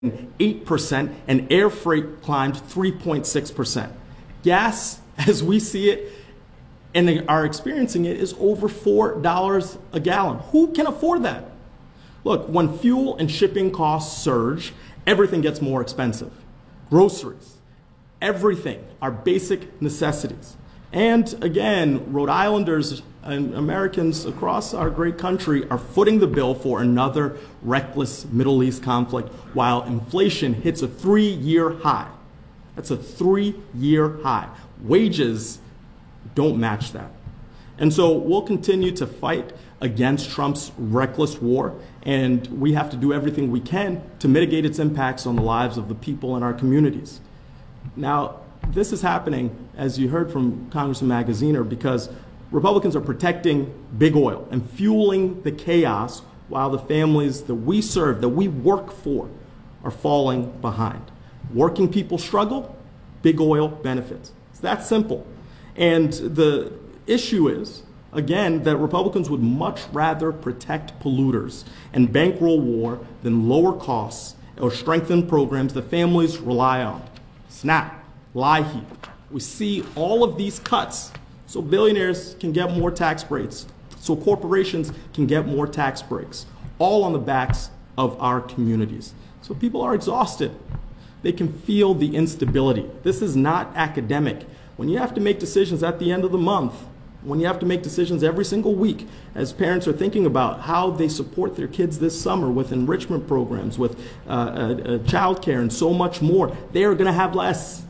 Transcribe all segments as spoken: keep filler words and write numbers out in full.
eight percent, and air freight climbed three point six percent. Gas, as we see it and are experiencing it, is over four dollars a gallon. Who can afford that? Look, when fuel and shipping costs surge, everything gets more expensive. Groceries, everything, our basic necessities. And again, Rhode Islanders and Americans across our great country are footing the bill for another reckless Middle East conflict while inflation hits a three-year high. That's a three-year high. Wages don't match that. And so we'll continue to fight against Trump's reckless war, and we have to do everything we can to mitigate its impacts on the lives of the people in our communities. Now, this is happening, as you heard from Congressman Magaziner, because Republicans are protecting big oil and fueling the chaos while the families that we serve, that we work for, are falling behind. Working people struggle, big oil benefits. It's that simple. And the issue is, again, that Republicans would much rather protect polluters and bankroll war than lower costs or strengthen programs that families rely on. SNAP, LIHEAP. We see all of these cuts so billionaires can get more tax breaks, so corporations can get more tax breaks, all on the backs of our communities. So people are exhausted. They can feel the instability. This is not academic. When you have to make decisions at the end of the month, when you have to make decisions every single week, as parents are thinking about how they support their kids this summer with enrichment programs, with uh, uh, uh, child care and so much more, they are going to have less.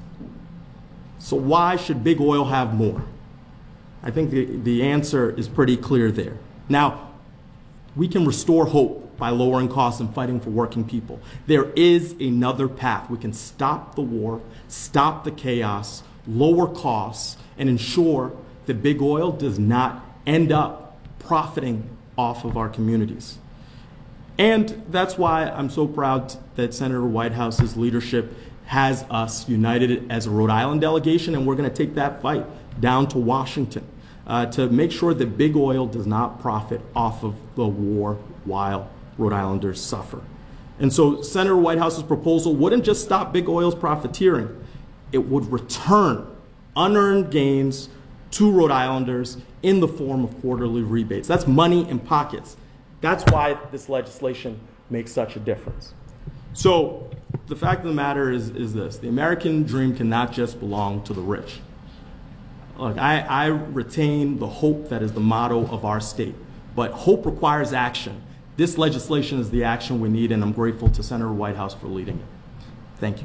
So why should big oil have more? I think the, the answer is pretty clear there. Now, we can restore hope by lowering costs and fighting for working people. There is another path. We can stop the war, stop the chaos, lower costs, and ensure that big oil does not end up profiting off of our communities. And that's why I'm so proud that Senator Whitehouse's leadership has us united as a Rhode Island delegation, and we're going to take that fight down to Washington uh, to make sure that big oil does not profit off of the war while Rhode Islanders suffer. And so Senator Whitehouse's proposal wouldn't just stop big oil's profiteering, it would return unearned gains to Rhode Islanders in the form of quarterly rebates. That's money in pockets. That's why this legislation makes such a difference. So the fact of the matter is, is this: the American dream cannot just belong to the rich. Look, I, I retain the hope that is the motto of our state, but hope requires action. This legislation is the action we need, and I'm grateful to Senator Whitehouse for leading it. Thank you.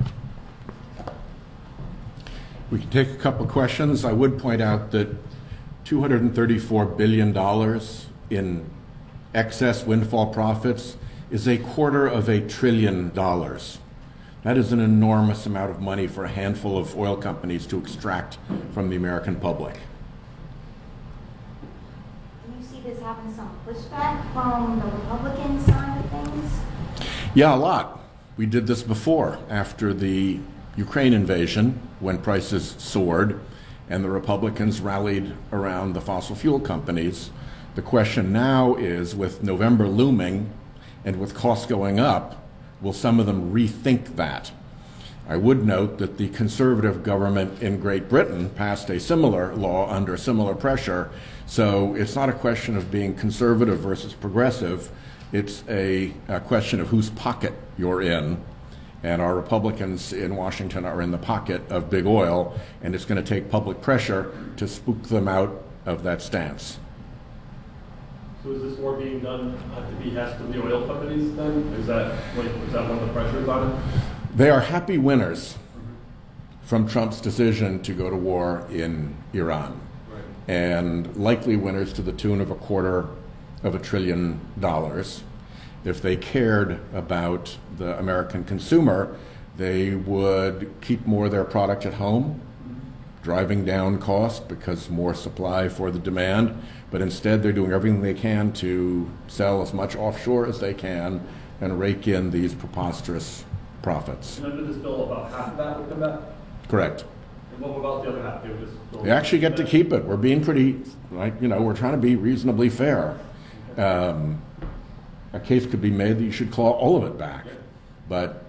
We can take a couple of questions. I would point out that two hundred thirty-four billion dollars in excess windfall profits is a quarter of a trillion dollars. That is an enormous amount of money for a handful of oil companies to extract from the American public. Do you see this having some pushback from the Republican side of things? Yeah, a lot. We did this before, after the Ukraine invasion, when prices soared and the Republicans rallied around the fossil fuel companies. The question now is, with November looming and with costs going up, will some of them rethink that? I would note that the conservative government in Great Britain passed a similar law under similar pressure, so it's not a question of being conservative versus progressive, it's a, a question of whose pocket you're in. And our Republicans in Washington are in the pocket of big oil, and it's going to take public pressure to spook them out of that stance. So is this war being done at the behest of the oil companies then? Is that, like, is that one of the pressures on it? They are happy winners mm-hmm. from Trump's decision to go to war in Iran, right. And likely winners to the tune of a quarter of a trillion dollars. If they cared about the American consumer, they would keep more of their product at home, driving down cost because more supply for the demand, but instead they're doing everything they can to sell as much offshore as they can and rake in these preposterous profits. And under this bill, about half of that would come back? Correct. And what about the other half? They would just go They actually get to keep it. We're being pretty, like, you know, we're trying to be reasonably fair. Um, a case could be made that you should claw all of it back. But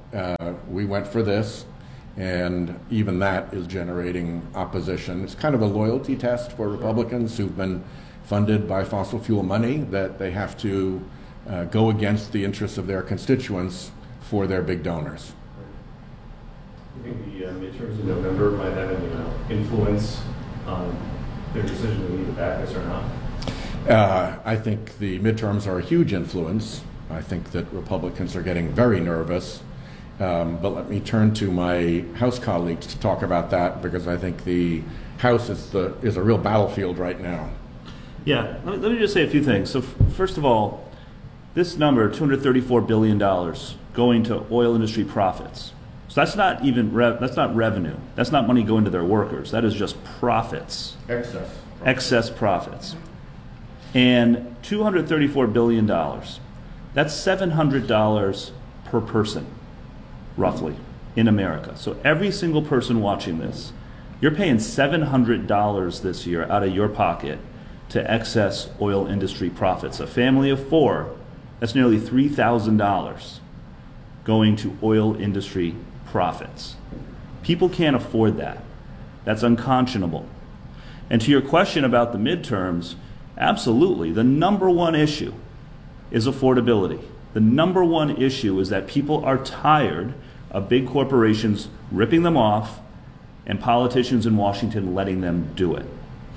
uh, we went for this, and even that is generating opposition. It's kind of a loyalty test for Republicans who've been funded by fossil fuel money, that they have to uh, go against the interests of their constituents for their big donors. Do you think the uh, midterms in November might have any uh, influence on their decision to either back this or not? Uh, I think the midterms are a huge influence. I think that Republicans are getting very nervous. Um, but let me turn to my House colleagues to talk about that, because I think the House is, the, is a real battlefield right now. Yeah, let me, let me just say a few things. So f- first of all, this number, two hundred thirty-four billion dollars going to oil industry profits. So that's not even, rev- that's not revenue. That's not money going to their workers. That is just profits. Excess. Excess profits. And two hundred thirty-four billion dollars, that's seven hundred dollars per person, roughly, in America. So every single person watching this, you're paying seven hundred dollars this year out of your pocket to excess oil industry profits. A family of four, that's nearly three thousand dollars going to oil industry profits. People can't afford that. That's unconscionable. And to your question about the midterms, absolutely, the number one issue is affordability. The number one issue is that people are tired of big corporations ripping them off and politicians in Washington letting them do it.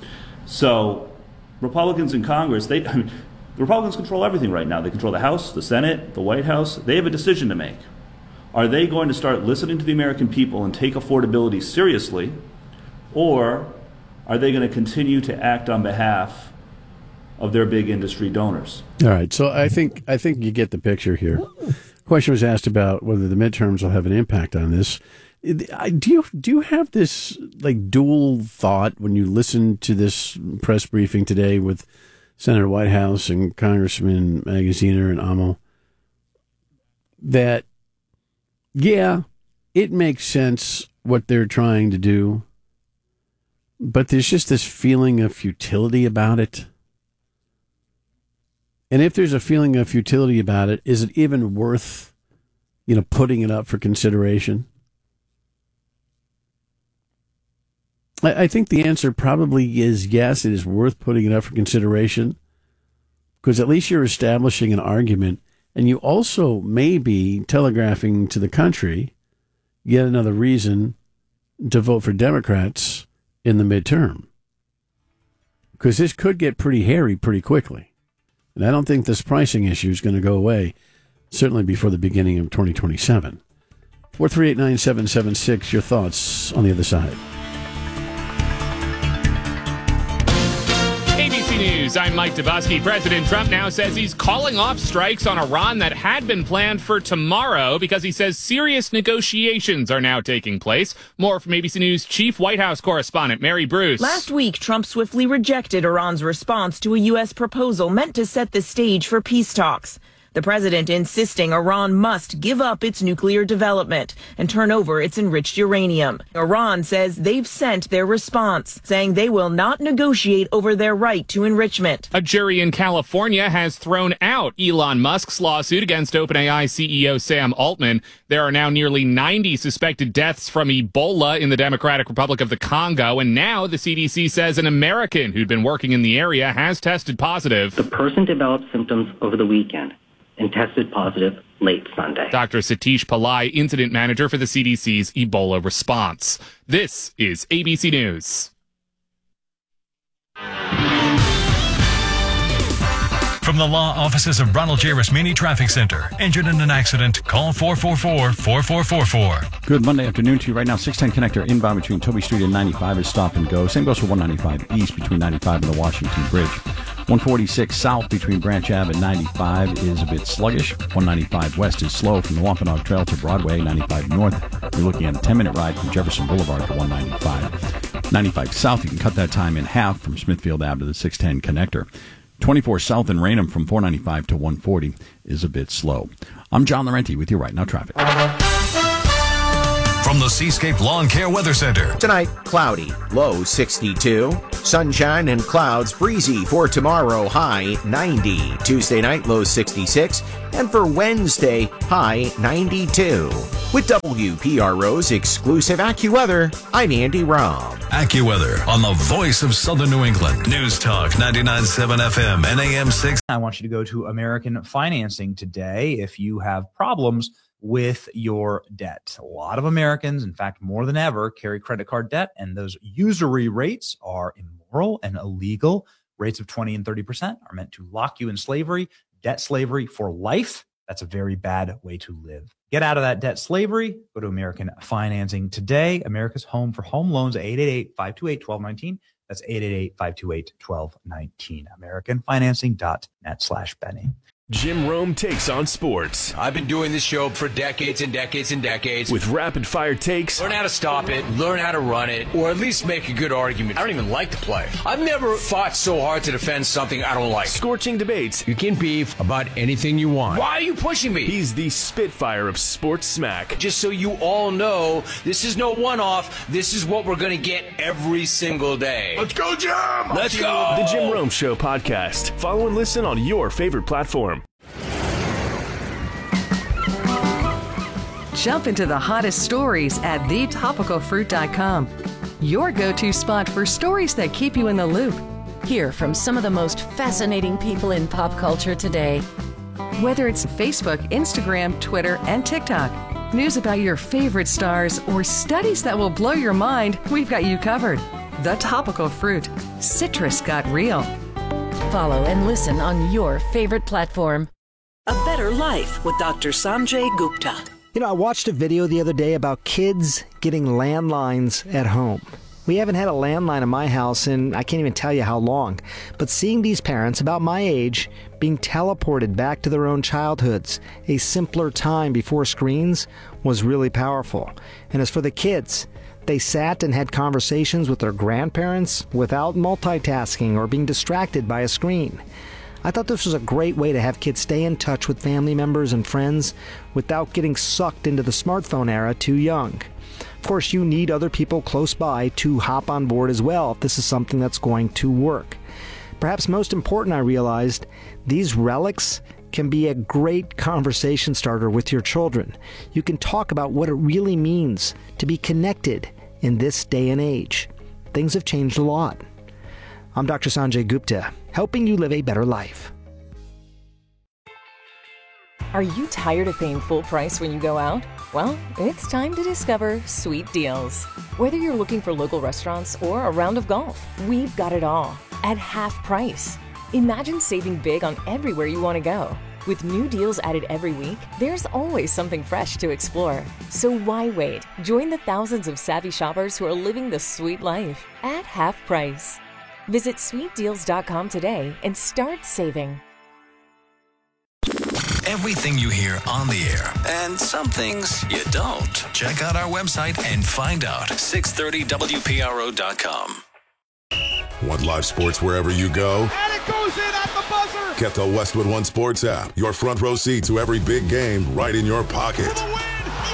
So Republicans in Congress, they, I mean, the Republicans control everything right now. They control the House, the Senate, the White House. They have a decision to make. Are they going to start listening to the American people and take affordability seriously, or are they going to continue to act on behalf of their big industry donors? All right, so I think I think you get the picture here. Question was asked about whether the midterms will have an impact on this. Do you do you have this like dual thought when you listen to this press briefing today with Senator Whitehouse and Congressman Magaziner and Amo, that yeah, it makes sense what they're trying to do, but there's just this feeling of futility about it? And if there's a feeling of futility about it, is it even worth, you know, putting it up for consideration? I, I think the answer probably is yes, it is worth putting it up for consideration, because at least you're establishing an argument, and you also may be telegraphing to the country yet another reason to vote for Democrats in the midterm. Because this could get pretty hairy pretty quickly. And I don't think this pricing issue is going to go away, certainly before the beginning of twenty twenty-seven. four three eight nine seven seven six, your thoughts on the other side. A B C News, I'm Mike Dubosky. President Trump now says he's calling off strikes on Iran that had been planned for tomorrow because he says serious negotiations are now taking place. More from A B C News Chief White House correspondent Mary Bruce. Last week, Trump swiftly rejected Iran's response to a U S proposal meant to set the stage for peace talks. The president insisting Iran must give up its nuclear development and turn over its enriched uranium. Iran says they've sent their response, saying they will not negotiate over their right to enrichment. A jury in California has thrown out Elon Musk's lawsuit against OpenAI C E O Sam Altman. There are now nearly ninety suspected deaths from Ebola in the Democratic Republic of the Congo, and now the C D C says an American who'd been working in the area has tested positive. The person developed symptoms over the weekend and tested positive late Sunday. Doctor Satish Pillai, incident manager for the C D C's Ebola response. This is A B C News. From the law offices of Ronald J. Rasmini Traffic Center. Injured in an accident? Call four four four, four four four four. Good Monday afternoon to you. Right now, six ten connector inbound between Toby Street and ninety-five is stop and go. Same goes for one ninety-five east between ninety-five and the Washington Bridge. one forty-six south between Branch Ave and ninety-five is a bit sluggish. one ninety-five west is slow from the Wampanoag Trail to Broadway. ninety-five north, you're looking at a ten-minute ride from Jefferson Boulevard to one ninety-five. ninety-five south, you can cut that time in half from Smithfield Ave to the six ten connector. twenty-four south in Raynham from four ninety-five to one forty is a bit slow. I'm John Laurenti with your Right Now traffic. From the Seascape Lawn Care Weather Center. Tonight, cloudy, low sixty-two. Sunshine and clouds, breezy for tomorrow, high ninety. Tuesday night, low sixty-six. And for Wednesday, high ninety-two. With W P R O's exclusive AccuWeather, I'm Andy Robb. AccuWeather on the voice of Southern New England. News Talk ninety-nine point seven F M and A M six. I want you to go to American Financing today if you have problems with your debt. A lot of Americans, in fact, more than ever, carry credit card debt, and those usury rates are immoral and illegal. Rates of twenty and thirty percent are meant to lock you in slavery, debt slavery for life. That's a very bad way to live. Get out of that debt slavery. Go to American Financing today. America's home for home loans, eight eight eight, five two eight, one two one nine. That's eight eight eight, five two eight, one two one nine. American Financing dot net slash Benny. Jim Rome takes on sports. I've been doing this show for decades and decades and decades. With rapid fire takes. Learn how to stop it, learn how to run it, or at least make a good argument. I don't even like the play. I've never fought so hard to defend something I don't like. Scorching debates. You can beef about anything you want. Why are you pushing me? He's the Spitfire of sports smack. Just so you all know, this is no one-off. This is what we're going to get every single day. Let's go, Jim! Let's go! The Jim Rome Show podcast. Follow and listen on your favorite platform. Jump into the hottest stories at the topical fruit dot com. Your go-to spot for stories that keep you in the loop. Hear from some of the most fascinating people in pop culture today. Whether it's Facebook, Instagram, Twitter, and TikTok, news about your favorite stars, or studies that will blow your mind, we've got you covered. The Topical Fruit. Citrus got real. Follow and listen on your favorite platform. A Better Life with Doctor Sanjay Gupta. You know, I watched a video the other day about kids getting landlines at home. We haven't had a landline in my house in I can't even tell you how long. But seeing these parents about my age being teleported back to their own childhoods, a simpler time before screens, was really powerful. And as for the kids, they sat and had conversations with their grandparents without multitasking or being distracted by a screen. I thought this was a great way to have kids stay in touch with family members and friends without getting sucked into the smartphone era too young. Of course, you need other people close by to hop on board as well if this is something that's going to work. Perhaps most important, I realized, these relics can be a great conversation starter with your children. You can talk about what it really means to be connected in this day and age. Things have changed a lot. I'm Doctor Sanjay Gupta, helping you live a better life. Are you tired of paying full price when you go out? Well, it's time to discover Sweet Deals. Whether you're looking for local restaurants or a round of golf, we've got it all at half price. Imagine saving big on everywhere you want to go. With new deals added every week, there's always something fresh to explore. So why wait? Join the thousands of savvy shoppers who are living the sweet life at half price. Visit sweet deals dot com today and start saving. Everything you hear on the air, and some things you don't. Check out our website and find out. six thirty W P R O dot com. Want live sports wherever you go? And it goes in at the buzzer! Get the Westwood One Sports app. Your front row seat to every big game right in your pocket. For the win!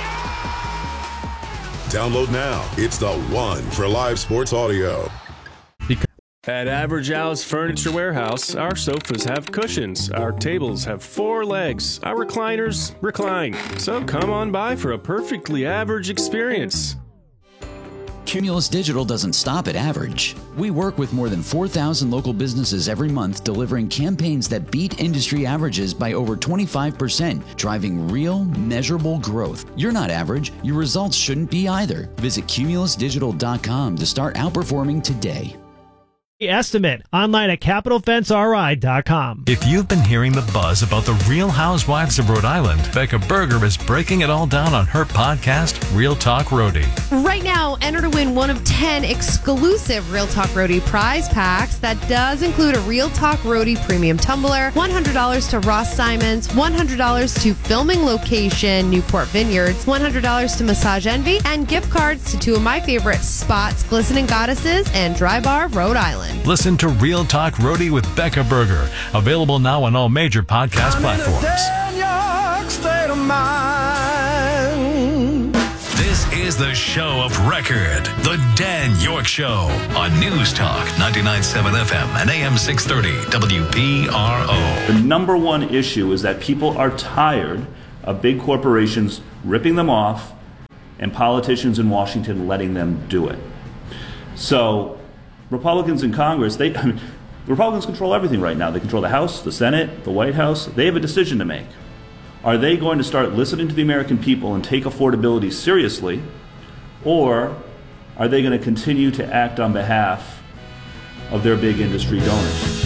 Yeah! Download now. It's the one for live sports audio. At Average Al's Furniture Warehouse, our sofas have cushions, our tables have four legs, our recliners recline. So come on by for a perfectly average experience. Cumulus Digital doesn't stop at average. We work with more than four thousand local businesses every month, delivering campaigns that beat industry averages by over twenty-five percent, driving real, measurable growth. You're not average. Your results shouldn't be either. Visit cumulus digital dot com to start outperforming today. Estimate online at capital fence r i dot com. If you've been hearing the buzz about the Real Housewives of Rhode Island, Becca Berger is breaking it all down on her podcast, Real Talk Roadie. Right now, enter to win one of ten exclusive Real Talk Roadie prize packs. That does include a Real Talk Roadie premium tumbler, one hundred dollars to Ross Simons, one hundred dollars to Filming Location, Newport Vineyards, one hundred dollars to Massage Envy, and gift cards to two of my favorite spots, Glistening Goddesses and Dry Bar, Rhode Island. Listen to Real Talk Roadie with Becca Berger. Available now on all major podcast I'm platforms. in a Dan York state of mind. This is the show of record, The Dan York Show, on News Talk ninety-nine point seven F M and A M six thirty W P R O. The number one issue is that people are tired of big corporations ripping them off, and politicians in Washington letting them do it. So Republicans in Congress, they, I mean, the Republicans control everything right now. They control the House, the Senate, the White House. They have a decision to make. Are they going to start listening to the American people and take affordability seriously, or are they going to continue to act on behalf of their big industry donors?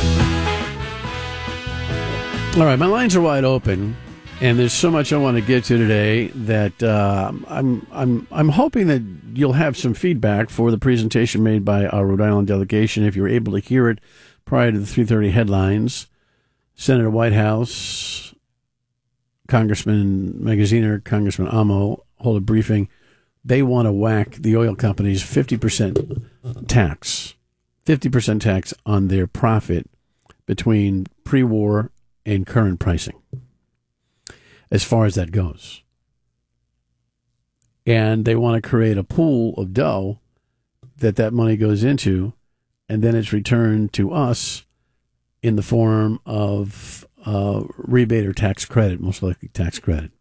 All right, my lines are wide open, and there's so much I want to get to today that uh, I'm I'm I'm hoping that you'll have some feedback for the presentation made by our Rhode Island delegation. If you were able to hear it prior to the three thirty headlines, Senator Whitehouse, Congressman Magaziner, Congressman Amo hold a briefing. They want to whack the oil companies fifty percent tax, fifty percent tax on their profit between pre-war and current pricing, as far as that goes. And they want to create a pool of dough that that money goes into, and then it's returned to us in the form of uh, rebate or tax credit, most likely tax credit.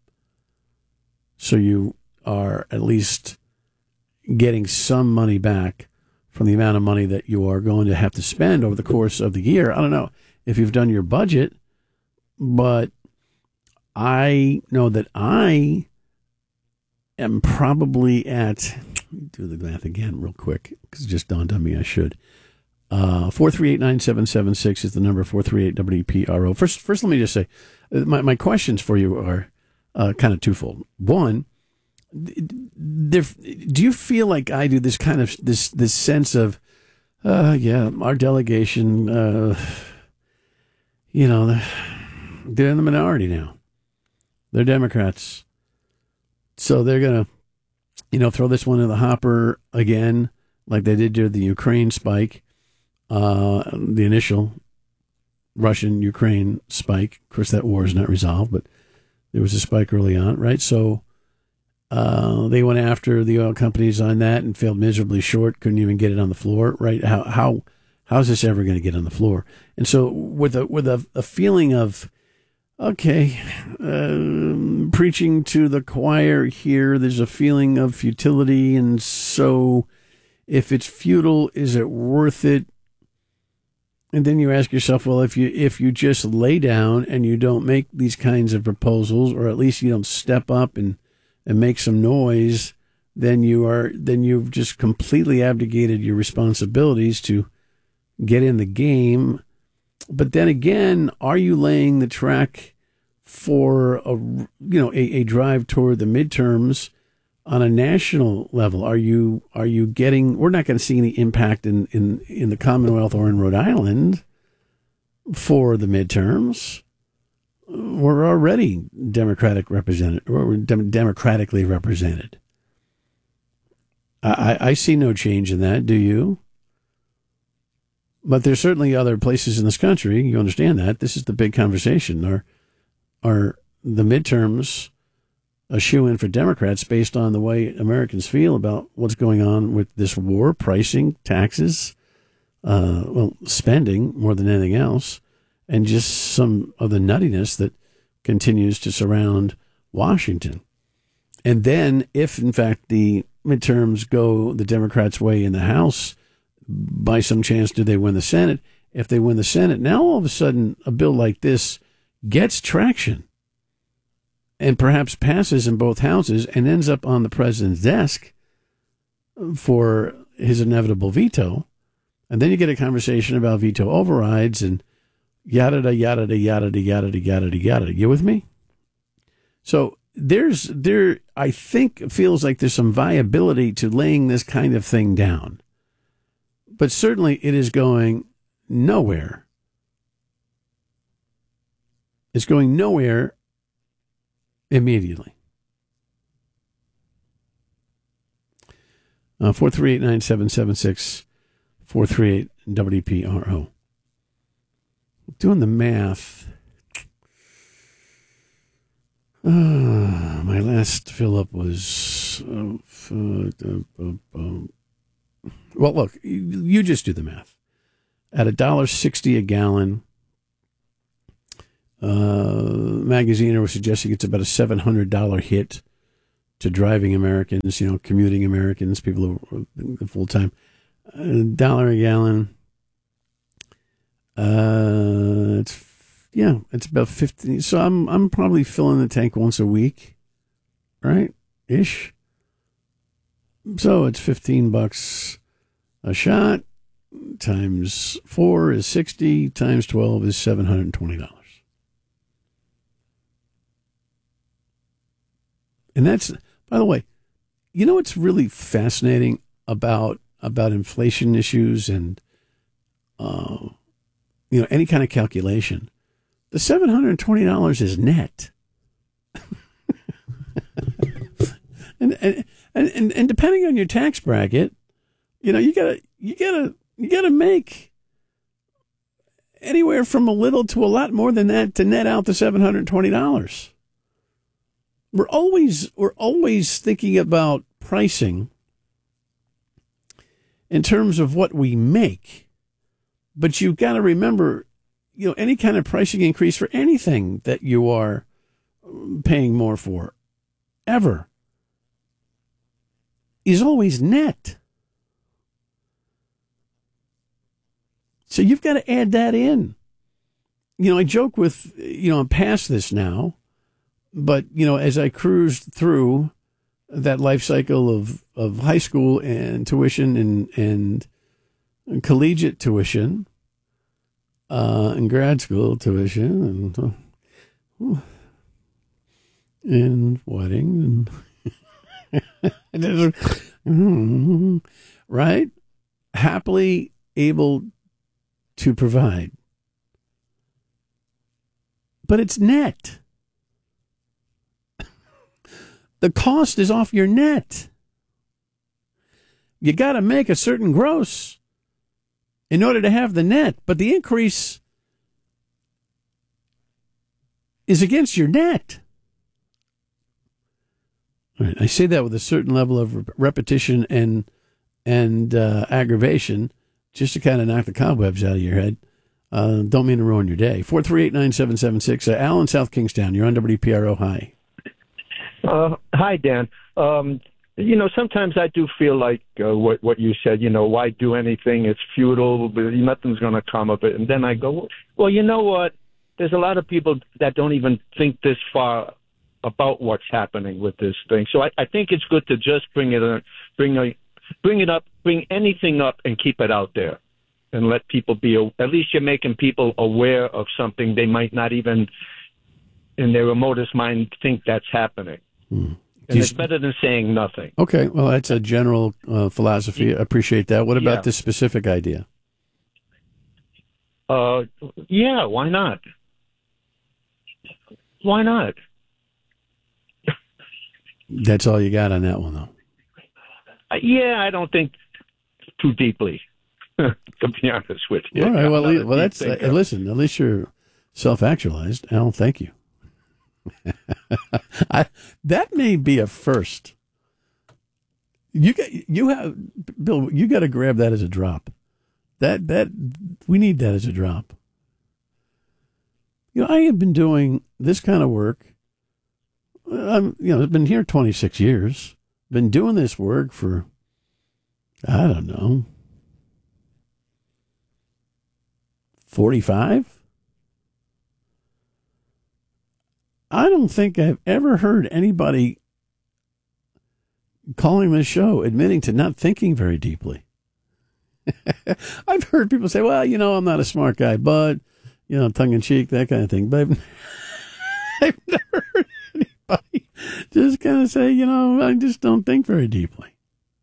So you are at least getting some money back from the amount of money that you are going to have to spend over the course of the year. I don't know if you've done your budget, but I know that I am probably at, let me do the math again real quick, because it just dawned on me I should. Uh, four three eight, nine seven seven six is the number, four three eight W P R O. First, first, let me just say, my, my questions for you are uh, kind of twofold. One, there, do you feel like I do this kind of, this, this sense of, uh, yeah, our delegation, uh, you know, they're in the minority now. They're Democrats. So they're going to, you know, throw this one in the hopper again, like they did during the Ukraine spike, uh, the initial Russian-Ukraine spike. Of course, that war is not resolved, but there was a spike early on, right? So uh, they went after the oil companies on that and failed miserably short, couldn't even get it on the floor, right? How how how is this ever going to get on the floor? And so with a with a, a feeling of, okay, uh, preaching to the choir here, there's a feeling of futility, and so if it's futile, is it worth it? And then you ask yourself, well, if you if you just lay down and you don't make these kinds of proposals, or at least you don't step up and, and make some noise, then you are then you've just completely abdicated your responsibilities to get in the game. But then again, are you laying the track for a you know a, a drive toward the midterms on a national level? Are you are you getting? We're not going to see any impact in, in, in the Commonwealth or in Rhode Island for the midterms. We're already democratic represented, or we're dem- democratically represented. I, I see no change in that. Do you? But there's certainly other places in this country. You understand that. This is the big conversation. Are are the midterms a shoe-in for Democrats based on the way Americans feel about what's going on with this war, pricing, taxes, uh, well, spending more than anything else, and just some of the nuttiness that continues to surround Washington? And then, if in fact the midterms go the Democrats' way in the House, by some chance do they win the Senate? If they win the Senate, now all of a sudden a bill like this gets traction and perhaps passes in both houses and ends up on the president's desk for his inevitable veto. And then you get a conversation about veto overrides and yada da yada da yada da yada da yada da yada. You with me? So there's there I think feels like there's some viability to laying this kind of thing down. But certainly it is going nowhere. It's going nowhere immediately. Uh, four three eight, nine seven seven six, four three eight W P R O. Doing the math. Uh, my last fill-up was... Uh, uh, uh, uh, well, look, you, you just do the math. At one dollar sixty a gallon, uh, Magaziner was suggesting it's about a seven hundred dollars hit to driving Americans, you know, commuting Americans, people who are full time. A dollar a gallon. Uh, it's yeah, it's about fifty. So I'm I'm probably filling the tank once a week, right? Ish. So it's fifteen bucks a shot. Times four is sixty. Times twelve is seven hundred and twenty dollars. And that's, by the way, you know what's really fascinating about about inflation issues and uh, you know any kind of calculation? The seven hundred and twenty dollars is net, and, and and and depending on your tax bracket, you know you gotta you gotta you gotta make anywhere from a little to a lot more than that to net out the seven hundred and twenty dollars. We're always we're always thinking about pricing in terms of what we make, but you've got to remember, you know, any kind of pricing increase for anything that you are paying more for, ever, is always net. So you've got to add that in. You know, I joke with, you know, I'm past this now. But, you know, as I cruised through that life cycle of, of high school and tuition and, and, and collegiate tuition uh, and grad school tuition and, uh, and wedding and right? Happily able to provide. But it's net. The cost is off your net. You got to make a certain gross in order to have the net, but the increase is against your net. All right, I say that with a certain level of repetition and and uh, aggravation, just to kind of knock the cobwebs out of your head. Uh, don't mean to ruin your day. four three eight, nine seven seven six. Uh, Al in South Kingstown, you're on W P R O. Hi. Uh, hi, Dan. Um, you know, sometimes I do feel like uh, what what you said, you know, why do anything? It's futile. Nothing's going to come of it. And then I go, well, you know what? There's a lot of people that don't even think this far about what's happening with this thing. So I, I think it's good to just bring it, uh, bring a, bring it up, bring anything up and keep it out there and let people be, at least you're making people aware of something they might not even in their remotest mind think that's happening. Hmm. And it's better than saying nothing. Okay, well, that's a general uh, philosophy. I appreciate that. What about yeah. this specific idea? Uh, yeah, why not? Why not? That's all you got on that one, though? Uh, yeah, I don't think too deeply, to be honest with you. All right, well, well that's, uh, listen, at least you're self-actualized. Al, thank you. I, that may be a first. You got, you have, Bill, you got to grab that as a drop. That, that, we need that as a drop. You know, I have been doing this kind of work. I'm, you know, I've been here twenty-six years. Been doing this work for, I don't know, forty-five? I don't think I've ever heard anybody calling this show admitting to not thinking very deeply. I've heard people say, well, you know, I'm not a smart guy, but, you know, tongue-in-cheek, that kind of thing. But I've, I've never heard anybody just kind of say, you know, I just don't think very deeply.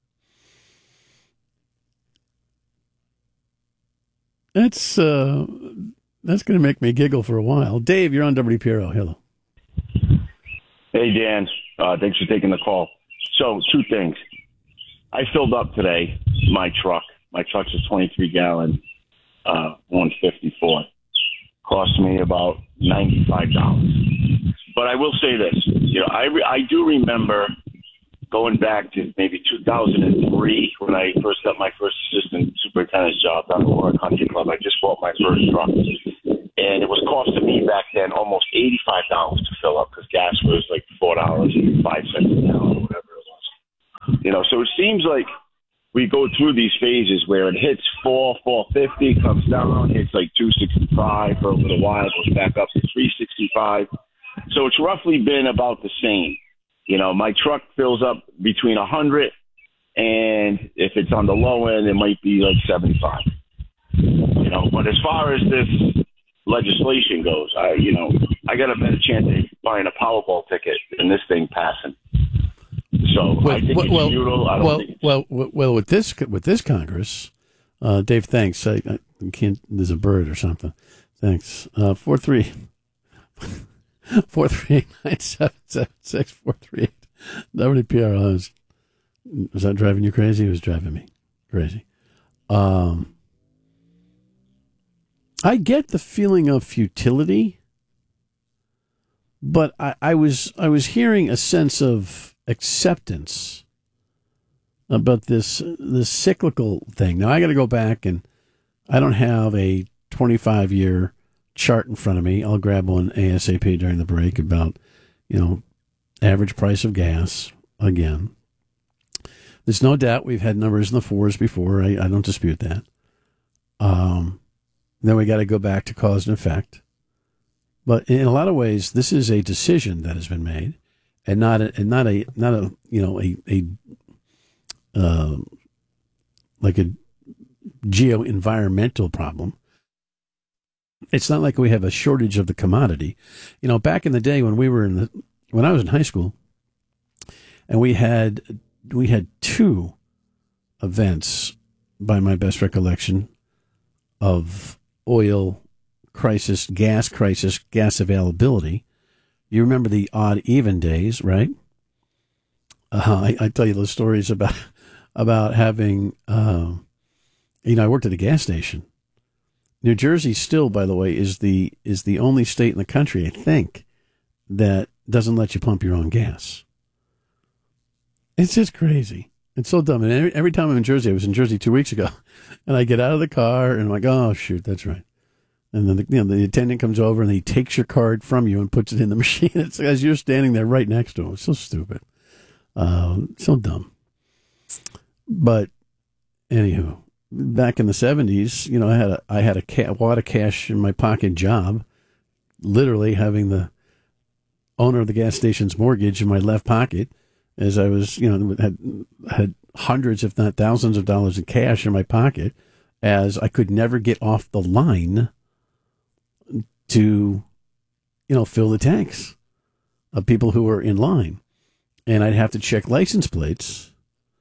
That's, uh, that's going to make me giggle for a while. Dave, you're on W P R O. Hello. Hey, Dan. Uh, thanks for taking the call. So, two things. I filled up today my truck. My truck's a twenty-three gallon, uh, one fifty-four. Cost me about ninety-five dollars. But I will say this. You know, I, re- I do remember going back to maybe two thousand three when I first got my first assistant superintendent's job down at the Warren Country Club. I just bought my first truck. and it was costing me back then almost eighty-five dollars to fill up because gas was like four dollars and five cents a gallon or whatever it was. You know, so it seems like we go through these phases where it hits four, four fifty, comes down, hits like two sixty-five for a little while, goes back up to three sixty-five. So it's roughly been about the same. You know, my truck fills up between one hundred, and if it's on the low end, it might be like seventy-five. You know, but as far as this legislation goes, I, you know, I got a better chance of buying a Powerball ticket than this thing passing. So well, I think well, it's well, futile. I don't well, think it's... well, well, well, with this with this Congress, uh, Dave, thanks. I, I can't. There's a bird or something. Thanks. Uh, four three four three eight nine seven seven six four three eight. W P R L was was that driving you crazy? It was driving me crazy. Um, I get the feeling of futility, but I, I was I was hearing a sense of acceptance about this this cyclical thing. Now I got to go back, and I don't have a twenty-five year chart in front of me. I'll grab one ASAP during the break about, you know, average price of gas again. There's no doubt we've had numbers in the fours before. I, I don't dispute that. Um, then we got to go back to cause and effect. But in a lot of ways, this is a decision that has been made, and not a, and not a not a you know a a uh, like a geo-environmental problem. It's not like we have a shortage of the commodity. You know, back in the day when we were in the when I was in high school, and we had we had two events, by my best recollection, of oil crisis, gas crisis, gas availability. You remember the odd even days, right? Uh, I, I tell you those stories about about having, uh, you know, I worked at a gas station. New Jersey still, by the way, is the is the only state in the country, I think, that doesn't let you pump your own gas. It's just crazy. It's so dumb. And every, every time I'm in Jersey, I was in Jersey two weeks ago, and I get out of the car and I'm like, oh shoot, that's right. And then the, you know, the attendant comes over and he takes your card from you and puts it in the machine. It's as you're standing there right next to him. It's so stupid, uh, so dumb. But anywho, back in the seventies, you know, I had a I had a, ca- a wad of cash in my pocket job, literally having the owner of the gas station's mortgage in my left pocket, as I was, you know, had had hundreds, if not thousands, of dollars in cash in my pocket, as I could never get off the line to, you know, fill the tanks of people who were in line, and I'd have to check license plates.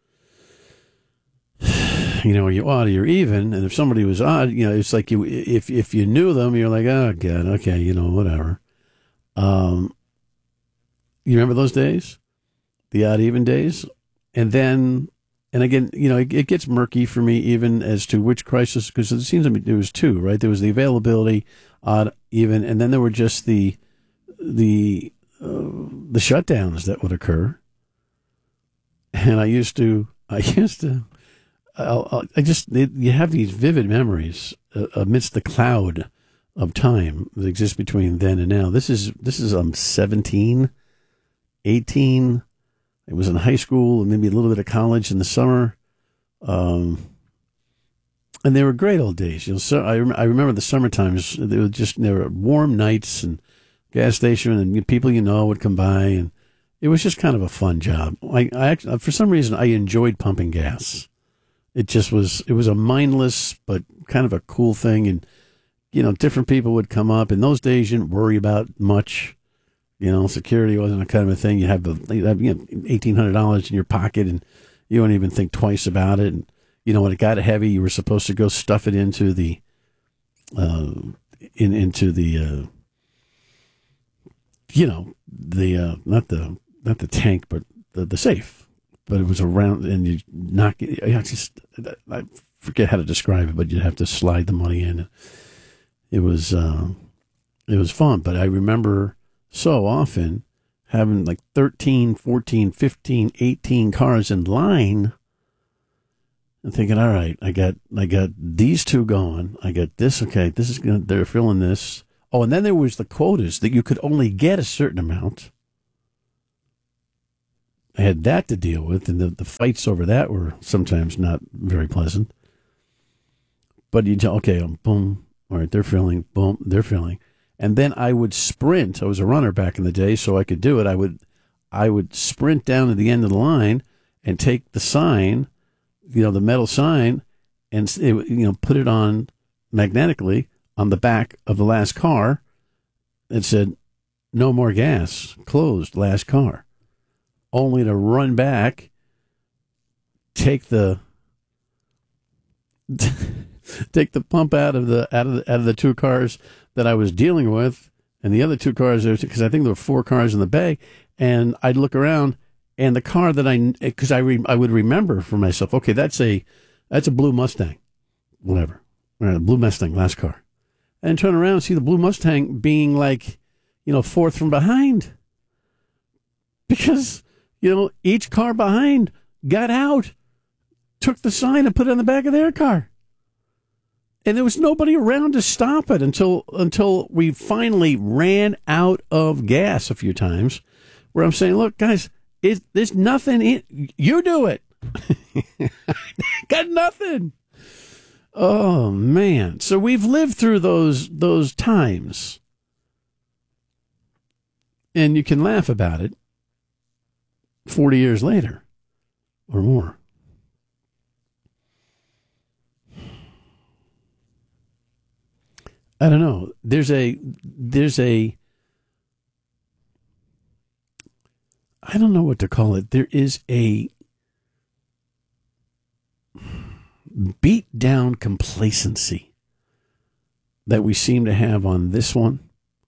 You know, are you odd or you're even? And if somebody was odd, you know, it's like you if if you knew them, you're like, oh god, okay, you know, whatever. Um, you remember those days, the odd even days, and then, and again, you know, it, it gets murky for me even as to which crisis, because it seems to me there was two, right? There was the availability, odd, even, and then there were just the the uh, the shutdowns that would occur. And I used to, I used to. I'll, I'll, I just, it, you have these vivid memories uh, amidst the cloud of time that exists between then and now. This is, this is, um, seventeen, eighteen. I was in high school and maybe a little bit of college in the summer. Um, and they were great old days. You know, so I, rem- I remember the summer times. They were just, there were warm nights and gas station and people, you know, would come by, and it was just kind of a fun job. I, I actually, for some reason, I enjoyed pumping gas. It just was, it was a mindless, but kind of a cool thing. And, you know, different people would come up. In those days, you didn't worry about much. You know, security wasn't a kind of a thing. You have, the, you have, you know, eighteen hundred dollars in your pocket, and you don't even think twice about it. And, you know, when it got heavy, you were supposed to go stuff it into the, uh, in, into the, uh, you know, the, uh, not the, not the tank, but the, the safe. But it was around, and you knock it. I just, I forget how to describe it, but you'd have to slide the money in. It was, uh, it was fun. But I remember so often having like thirteen, fourteen, fifteen, eighteen cars in line, and thinking, all right, I got, I got these two going. I got this. Okay, this is gonna, they're filling this. Oh, and then there was the quotas that you could only get a certain amount. I had that to deal with, and the, the fights over that were sometimes not very pleasant. But you tell, okay, um, boom, all right, they're filling, boom, they're filling. And then I would sprint. I was a runner back in the day, so I could do it. I would I would sprint down to the end of the line and take the sign, you know, the metal sign, and you know, put it on magnetically on the back of the last car. It said, no more gas, closed, last car. Only to run back, take the take the pump out of the out of the, out of the two cars that I was dealing with, and the other two cars, because I think there were four cars in the bay, and I'd look around, and the car that I, because I re, I would remember for myself, okay, that's a that's a blue Mustang, whatever, all right, blue Mustang, last car, and turn around and see the blue Mustang being like, you know, fourth from behind, because you know each car behind got out, took the sign and put it on the back of their car. And there was nobody around to stop it until until we finally ran out of gas a few times, where I'm saying, look, guys, it, there's nothing in, you do it. Got nothing. Oh, man. So we've lived through those those times. And you can laugh about it forty years later or more. I don't know. There's a, there's a, I don't know what to call it. There is a beat down complacency that we seem to have on this one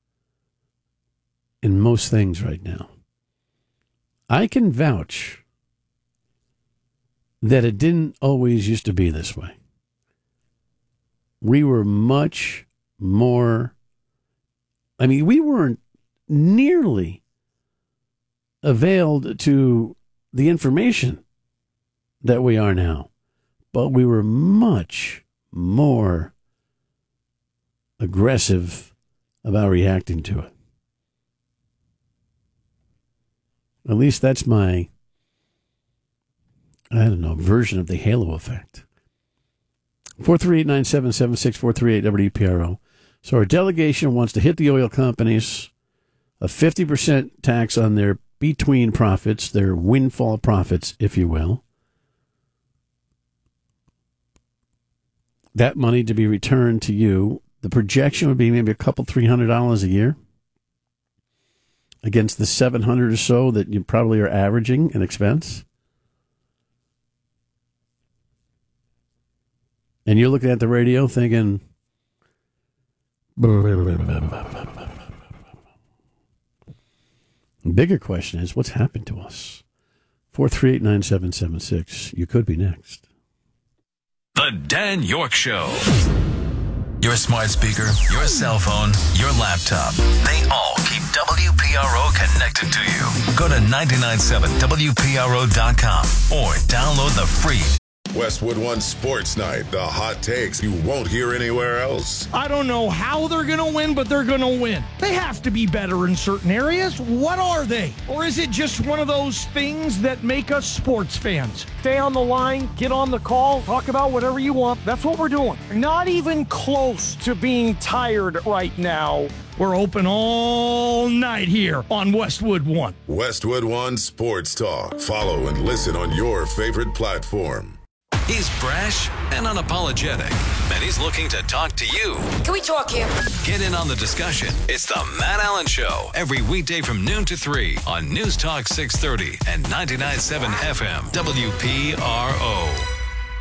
in most things right now. I can vouch that it didn't always used to be this way. We were much more, I mean, we weren't nearly availed to the information that we are now, but we were much more aggressive about reacting to it. At least that's my, I don't know, version of the halo effect. four three eight nine seven seven six four three eight W P R O. So our delegation wants to hit the oil companies a fifty percent tax on their between profits, their windfall profits, if you will. That money to be returned to you. The projection would be maybe a couple, three hundred dollars a year against the seven hundred or so that you probably are averaging in expense. And you're looking at the radio thinking, the bigger question is, what's happened to us? four three eight nine seven seven six. You could be next. The Dan York Show. Your smart speaker, your cell phone, your laptop. They all keep W P R O connected to you. Go to nine nine seven W P R O dot com or download the free Westwood One Sports Night, the hot takes you won't hear anywhere else. I don't know how they're going to win, but they're going to win. They have to be better in certain areas. What are they? Or is it just one of those things that make us sports fans? Stay on the line, get on the call, talk about whatever you want. That's what we're doing. Not even close to being tired right now. We're open all night here on Westwood One. Westwood One Sports Talk. Follow and listen on your favorite platform. He's brash and unapologetic, and he's looking to talk to you. Can we talk here? Get in on the discussion. It's the Matt Allen Show, every weekday from noon to three on News Talk six thirty and ninety-nine point seven F M W P R O.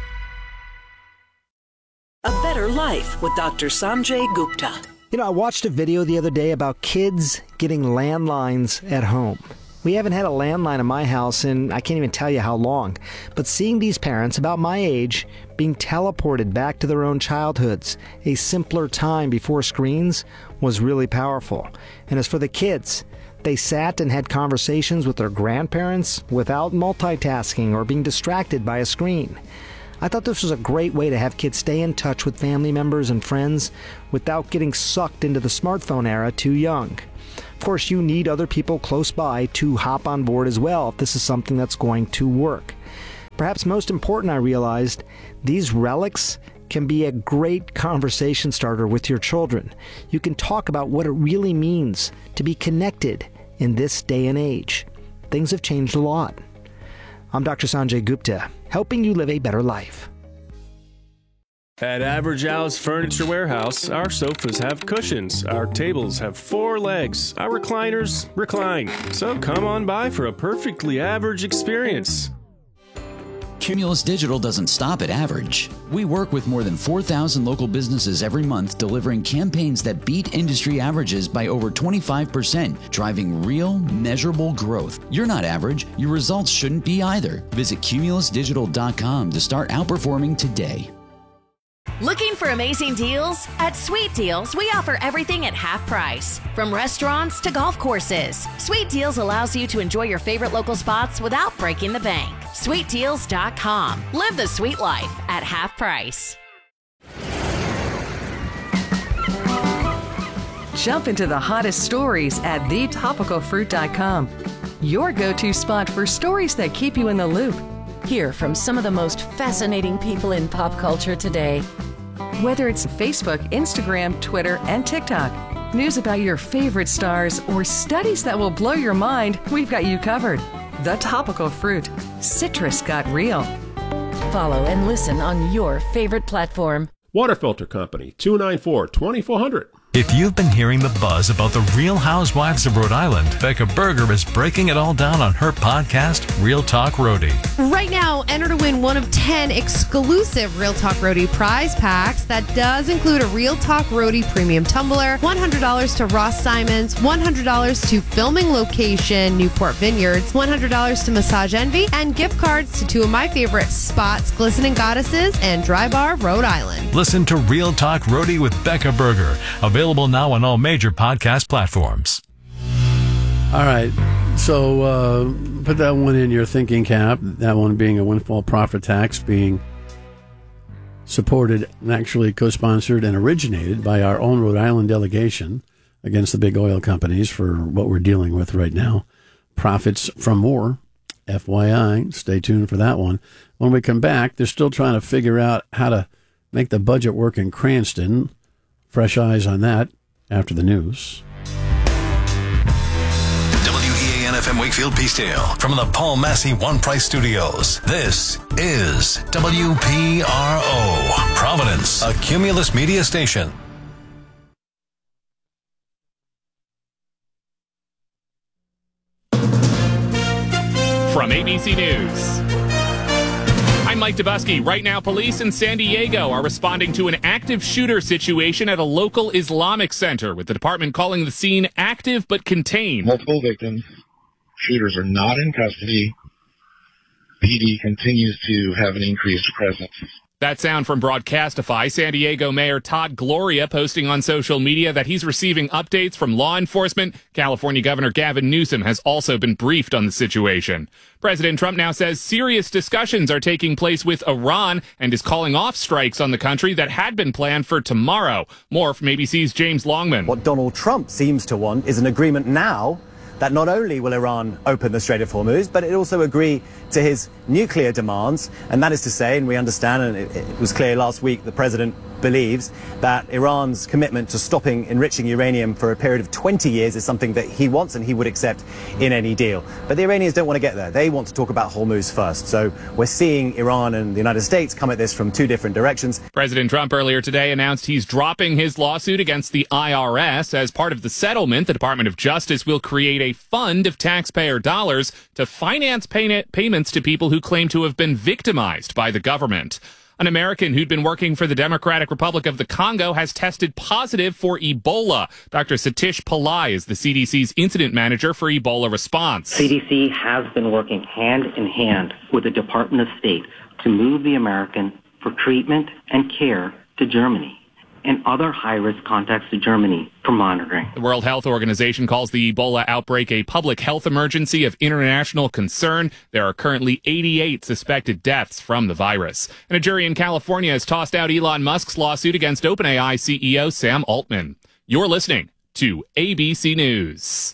A Better Life with Doctor Sanjay Gupta. You know, I watched a video the other day about kids getting landlines at home. We haven't had a landline in my house in I can't even tell you how long. But seeing these parents about my age being teleported back to their own childhoods, a simpler time before screens, was really powerful. And as for the kids, they sat and had conversations with their grandparents without multitasking or being distracted by a screen. I thought this was a great way to have kids stay in touch with family members and friends without getting sucked into the smartphone era too young. Of course, you need other people close by to hop on board as well if this is something that's going to work. Perhaps most important, I realized, these relics can be a great conversation starter with your children. You can talk about what it really means to be connected in this day and age. Things have changed a lot. I'm Doctor Sanjay Gupta, helping you live a better life. At Average Al's Furniture Warehouse, our sofas have cushions, our tables have four legs, our recliners recline. So come on by for a perfectly average experience. Cumulus Digital doesn't stop at average. We work with more than four thousand local businesses every month, delivering campaigns that beat industry averages by over twenty-five percent, driving real, measurable growth. You're not average. Your results shouldn't be either. Visit cumulus digital dot com to start outperforming today. Looking for amazing deals? At Sweet Deals, we offer everything at half price. From restaurants to golf courses, Sweet Deals allows you to enjoy your favorite local spots without breaking the bank. sweet deals dot com. Live the sweet life at half price. Jump into the hottest stories at the topical fruit dot com. Your go-to spot for stories that keep you in the loop. Hear from some of the most fascinating people in pop culture today. Whether it's Facebook, Instagram, Twitter, and TikTok, news about your favorite stars, or studies that will blow your mind, we've got you covered. The Topical Fruit. Citrus got real. Follow and listen on your favorite platform. Water Filter Company, two nine four, two four zero zero. If you've been hearing the buzz about the Real Housewives of Rhode Island, Becca Berger is breaking it all down on her podcast, Real Talk Roadie. Right now, enter to win one of ten exclusive Real Talk Roadie prize packs. That does include a Real Talk Roadie premium tumbler, one hundred dollars to Ross Simons, one hundred dollars to Filming Location, Newport Vineyards, one hundred dollars to Massage Envy, and gift cards to two of my favorite spots, Glistening Goddesses and Dry Bar, Rhode Island. Listen to Real Talk Roadie with Becca Berger. Available now on all major podcast platforms. All right. So uh, put that one in your thinking cap. That one being a windfall profit tax being supported and actually co-sponsored and originated by our own Rhode Island delegation against the big oil companies for what we're dealing with right now. Profits from war. F Y I. Stay tuned for that one. When we come back, they're still trying to figure out how to make the budget work in Cranston. Fresh eyes on that after the news. W E A N F M Wakefield Peacedale from the Paul Massey One Price Studios. This is W P R O, Providence, a Cumulus media station. From A B C News, I'm Mike Dubusky. Right now, police in San Diego are responding to an active shooter situation at a local Islamic center, with the department calling the scene active but contained. Multiple victims. Shooters are not in custody. P D continues to have an increased presence. That sound from Broadcastify. San Diego Mayor Todd Gloria posting on social media that he's receiving updates from law enforcement. California Governor Gavin Newsom has also been briefed on the situation. President Trump now says serious discussions are taking place with Iran and is calling off strikes on the country that had been planned for tomorrow. More from A B C's James Longman. What Donald Trump seems to want is an agreement now that not only will Iran open the Strait of Hormuz, but it also agree to his nuclear demands. And that is to say, and we understand, and it, it was clear last week, the president believes that Iran's commitment to stopping enriching uranium for a period of twenty years is something that he wants and he would accept in any deal. But the Iranians don't want to get there. They want to talk about Hormuz first. So we're seeing Iran and the United States come at this from two different directions. President Trump earlier today announced he's dropping his lawsuit against the I R S. As part of the settlement, the Department of Justice will create a fund of taxpayer dollars to finance pay- payments to people who claim to have been victimized by the government. An American who'd been working for the Democratic Republic of the Congo has tested positive for Ebola. Doctor Satish Pillai is the C D C's incident manager for Ebola response. C D C has been working hand in hand with the Department of State to move the American for treatment and care to Germany. and other high-risk contacts to Germany for monitoring. The World Health Organization calls the Ebola outbreak a public health emergency of international concern. There are currently eighty-eight suspected deaths from the virus. And a jury in California has tossed out Elon Musk's lawsuit against OpenAI C E O Sam Altman. You're listening to A B C News.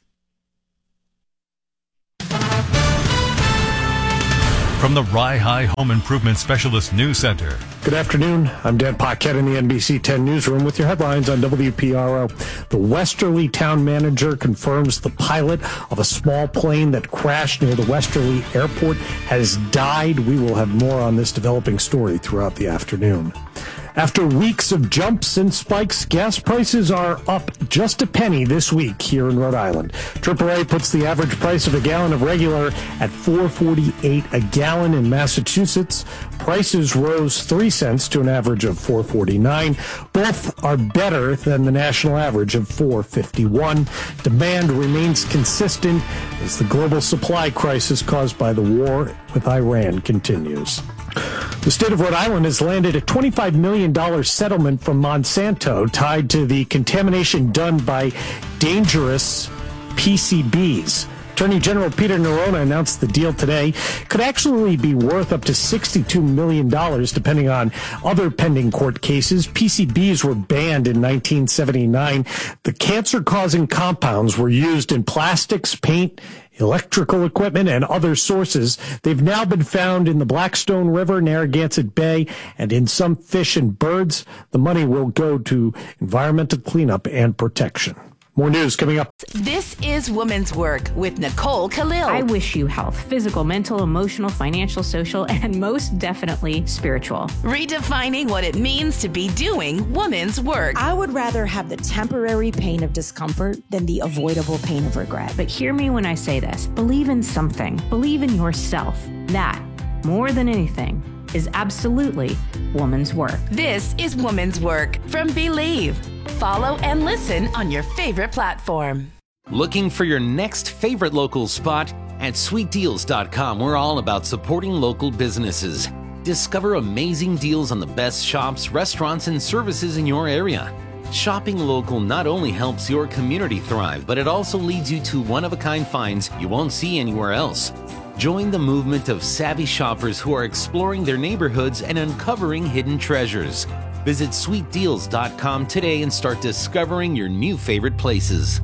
From the Rye High Home Improvement Specialist News Center. Good afternoon. I'm Dan Paquette in the N B C ten newsroom with your headlines on W P R O. The Westerly town manager confirms the pilot of a small plane that crashed near the Westerly airport has died. We will have more on this developing story throughout the afternoon. After weeks of jumps and spikes, gas prices are up just a penny this week here in Rhode Island. triple A puts the average price of a gallon of regular at four forty-eight a gallon in Massachusetts. Prices rose three cents to an average of four forty-nine. Both are better than the national average of four fifty-one. Demand remains consistent as the global supply crisis caused by the war with Iran continues. The state of Rhode Island has landed a twenty-five million dollars settlement from Monsanto tied to the contamination done by dangerous P C Bs. Attorney General Peter Nerona announced the deal today could actually be worth up to sixty-two million dollars depending on other pending court cases. P C Bs were banned in nineteen seventy-nine. The cancer-causing compounds were used in plastics, paint, electrical equipment, and other sources. They've now been found in the Blackstone River, Narragansett Bay, and in some fish and birds. The money will go to environmental cleanup and protection. More news coming up. This is Woman's Work with Nicole Khalil. I wish you health, physical, mental, emotional, financial, social, and most definitely spiritual. Redefining what it means to be doing woman's work. I would rather have the temporary pain of discomfort than the avoidable pain of regret. But hear me when I say this. Believe in something. Believe in yourself. That, more than anything, is absolutely woman's work. This is Woman's Work from Believe. Follow and listen on your favorite platform. Looking for your next favorite local spot? At sweet deals dot com, we're all about supporting local businesses. Discover amazing deals on the best shops, restaurants, and services in your area. Shopping local not only helps your community thrive, but it also leads you to one-of-a-kind finds you won't see anywhere else. Join the movement of savvy shoppers who are exploring their neighborhoods and uncovering hidden treasures. Visit sweet deals dot com today and start discovering your new favorite places.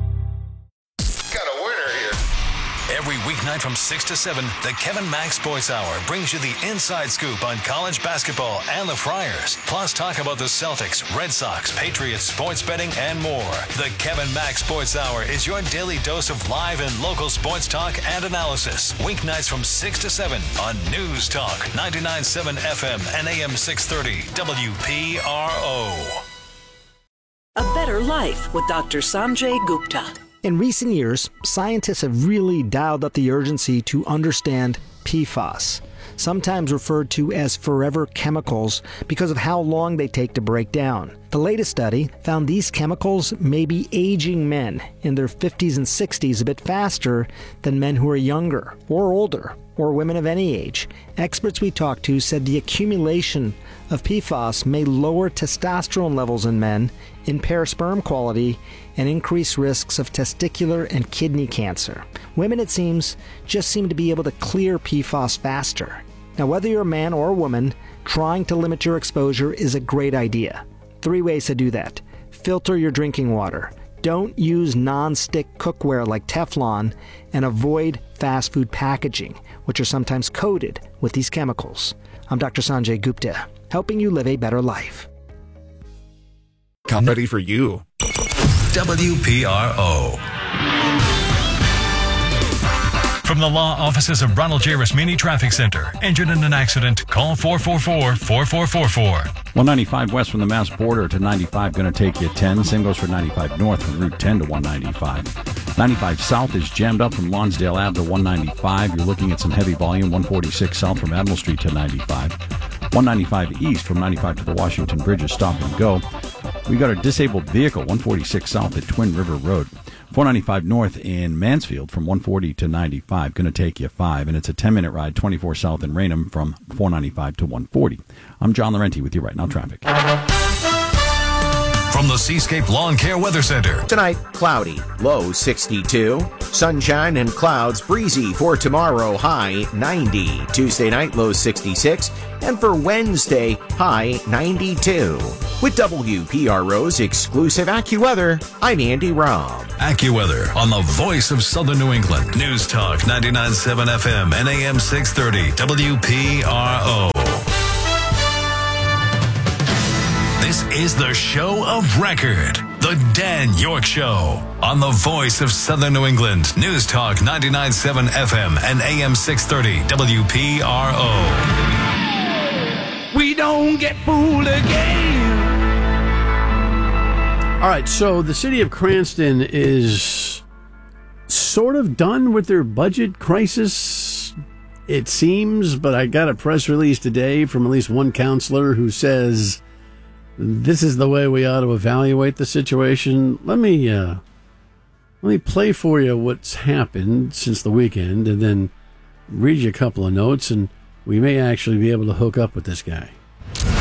Every weeknight from six to seven, the Kevin Mack Sports Hour brings you the inside scoop on college basketball and the Friars. Plus, talk about the Celtics, Red Sox, Patriots, sports betting, and more. The Kevin Mack Sports Hour is your daily dose of live and local sports talk and analysis. Weeknights from six to seven on News Talk, ninety-nine point seven F M and A M six thirty W P R O. A Better Life with Doctor Sanjay Gupta. In recent years, scientists have really dialed up the urgency to understand P FAS, sometimes referred to as forever chemicals because of how long they take to break down. The latest study found these chemicals may be aging men in their fifties and sixties a bit faster than men who are younger or older, or women of any age. Experts we talked to said the accumulation of P FAS may lower testosterone levels in men, impair sperm quality, and increase risks of testicular and kidney cancer. Women, it seems, just seem to be able to clear P FAS faster. Now, whether you're a man or a woman, trying to limit your exposure is a great idea. Three ways to do that. Filter your drinking water. Don't use non-stick cookware like Teflon, and avoid fast food packaging, which are sometimes coated with these chemicals. I'm Doctor Sanjay Gupta, helping you live a better life. I'm ready for you. W P R O. From the law offices of Ronald J. Rasmini Traffic Center. Injured in an accident? Call four four four, four four four four. one ninety-five west from the Mass border to ninety-five, going to take you ten. Same goes for ninety-five north from Route ten to one ninety-five. ninety-five south is jammed up from Lonsdale Ave to one ninety-five. You're looking at some heavy volume. one forty-six south from Admiral Street to ninety-five. one ninety-five east from ninety-five to the Washington Bridge is stop and go. We got a disabled vehicle, one forty-six south at Twin River Road. four ninety-five north in Mansfield from one forty to ninety-five, going to take you five, and it's a ten-minute ride, twenty-four south in Raynham from four ninety-five to one forty. I'm John Laurenti with you right now, traffic. From the Seascape Lawn Care Weather Center. Tonight, cloudy, low sixty-two. Sunshine and clouds, breezy for tomorrow, high ninety. Tuesday night, low sixty-six. And for Wednesday, high ninety-two. With W P R O's exclusive AccuWeather, I'm Andy Robb. AccuWeather on the voice of Southern New England. News Talk ninety-nine point seven F M and A M six thirty W P R O. This is the show of record, The Dan York Show, on the voice of Southern New England. News Talk ninety-nine point seven F M and A M six thirty W P R O. We don't get fooled again. All right, so the city of Cranston is sort of done with their budget crisis, it seems, but I got a press release today from at least one counselor who says this is the way we ought to evaluate the situation. Let me uh, let me play for you what's happened since the weekend, and then read you a couple of notes, and we may actually be able to hook up with this guy.